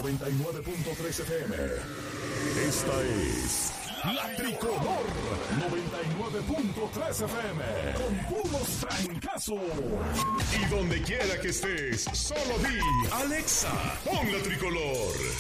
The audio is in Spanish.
99.3 FM. Esta es La Tricolor 99.3 FM. Con puros trancazos. Y donde quiera que estés, solo di Alexa, pon La Tricolor.